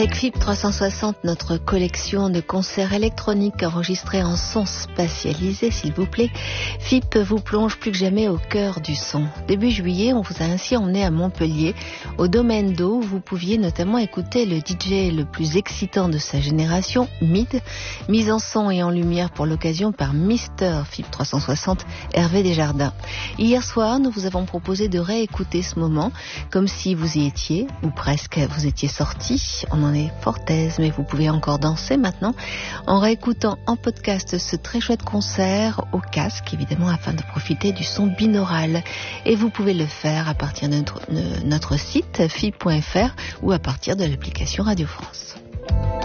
Avec FIP 360, notre collection de concerts électroniques enregistrés en son spatialisé, s'il vous plaît, FIP vous plonge plus que jamais au cœur du son. Début juillet, on vous a ainsi emmené à Montpellier, au Domaine d'Eau, où vous pouviez notamment écouter le DJ le plus excitant de sa génération, Mid, mise en son et en lumière pour l'occasion par Mister FIP 360, Hervé Desjardins. Hier soir, nous vous avons proposé de réécouter ce moment, comme si vous y étiez, ou presque vous étiez sortis. On en est fort aise, mais vous pouvez encore danser maintenant en réécoutant en podcast ce très chouette concert au casque, évidemment, afin de profiter du son binaural. Et vous pouvez le faire à partir de notre site fip.fr ou à partir de l'application Radio France.